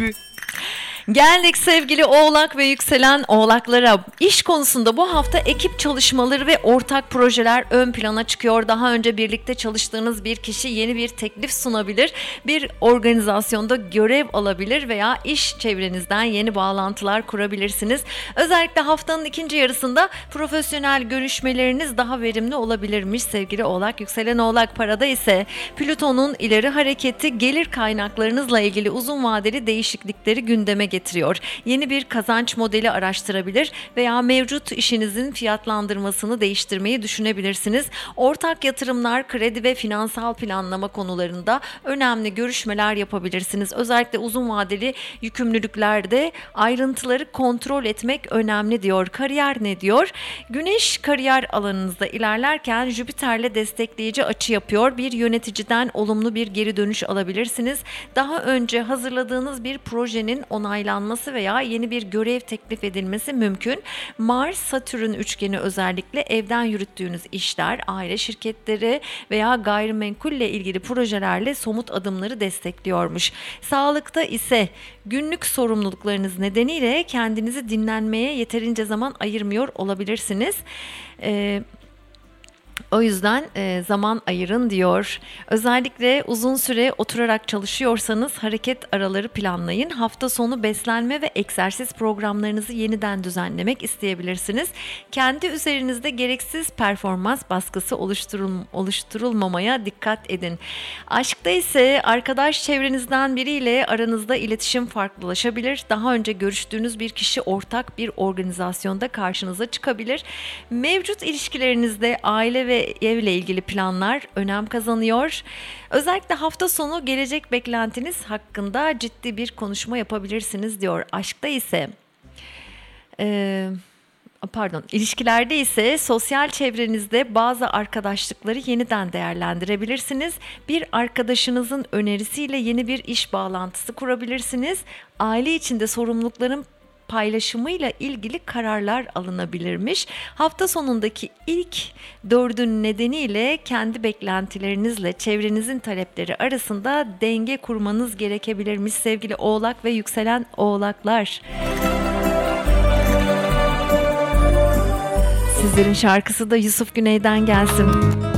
Geldik sevgili Oğlak ve yükselen Oğlaklara. İş konusunda bu hafta ekip çalışmaları ve ortak projeler ön plana çıkıyor. Daha önce birlikte çalıştığınız bir kişi yeni bir teklif sunabilir, bir organizasyonda görev alabilir veya iş çevrenizden yeni bağlantılar kurabilirsiniz. Özellikle haftanın ikinci yarısında profesyonel görüşmeleriniz daha verimli olabilirmiş sevgili Oğlak. Yükselen Oğlak parada ise Plüton'un ileri hareketi gelir kaynaklarınızla ilgili uzun vadeli değişiklikleri gündeme getiriyor. Yeni bir kazanç modeli araştırabilir veya mevcut işinizin fiyatlandırmasını değiştirmeyi düşünebilirsiniz. Ortak yatırımlar, kredi ve finansal planlama konularında önemli görüşmeler yapabilirsiniz. Özellikle uzun vadeli yükümlülüklerde ayrıntıları kontrol etmek önemli diyor. Kariyer ne diyor? Güneş kariyer alanınızda ilerlerken Jüpiter'le destekleyici açı yapıyor. Bir yöneticiden olumlu bir geri dönüş alabilirsiniz. Daha önce hazırladığınız bir projenin onaylanması veya yeni bir görev teklif edilmesi mümkün. Mars-Satürn üçgeni özellikle evden yürüttüğünüz işler, aile şirketleri veya gayrimenkulle ilgili projelerle somut adımları destekliyormuş. Sağlıkta ise günlük sorumluluklarınız nedeniyle kendinizi dinlenmeye yeterince zaman ayırmıyor olabilirsiniz. O yüzden zaman ayırın diyor. Özellikle uzun süre oturarak çalışıyorsanız hareket araları planlayın. Hafta sonu beslenme ve egzersiz programlarınızı yeniden düzenlemek isteyebilirsiniz. Kendi üzerinizde gereksiz performans baskısı oluşturulmamaya dikkat edin. Aşkta ise arkadaş çevrenizden biriyle aranızda iletişim farklılaşabilir. Daha önce görüştüğünüz bir kişi ortak bir organizasyonda karşınıza çıkabilir. Mevcut ilişkilerinizde aile ve evle ilgili planlar önem kazanıyor. Özellikle hafta sonu gelecek beklentiniz hakkında ciddi bir konuşma yapabilirsiniz diyor. Aşkta ise ilişkilerde ise sosyal çevrenizde bazı arkadaşlıkları yeniden değerlendirebilirsiniz. Bir arkadaşınızın önerisiyle yeni bir iş bağlantısı kurabilirsiniz. Aile içinde sorumlulukların paylaşımıyla ilgili kararlar alınabilirmiş. Hafta sonundaki ilk dördün nedeniyle kendi beklentilerinizle çevrenizin talepleri arasında denge kurmanız gerekebilirmiş sevgili Oğlak ve yükselen Oğlaklar. Sizlerin şarkısı da Yusuf Güney'den gelsin.